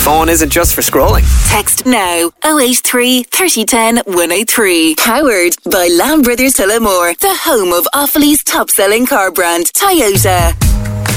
phone isn't just for scrolling. Text now 083 3010 103. Powered by Lamb Brothers Tullamore, the home of Offaly's top-selling car brand, Toyota.